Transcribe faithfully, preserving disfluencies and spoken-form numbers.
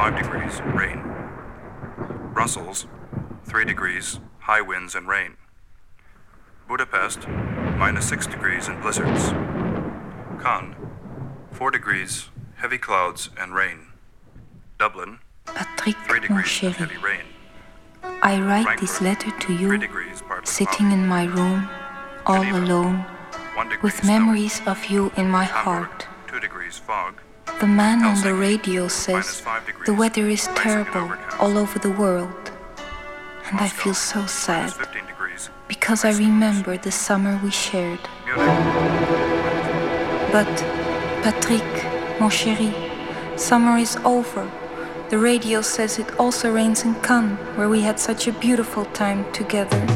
five degrees, rain. Brussels, three degrees, high winds and rain. Budapest, minus six degrees and blizzards. Cannes, four degrees, heavy clouds and rain. Dublin, Patrick, three mon degrees and chéri, heavy rain. I write Frankfurt, this letter to three you, degrees, partly sitting cloudy. in my room, all Geneva, alone, one degree with snow. memories of you in my Hamburg, heart. two degrees fog. The man on the Helsinki, radio minus says five degrees, the weather is icing and terrible overcast. all over the world. And I Moscow, feel so sad minus fifteen degrees, because I ice remember the summer we shared. Munich, But, Patrick, mon chéri, summer is over. The radio says it also rains in Cannes, where we had such a beautiful time together.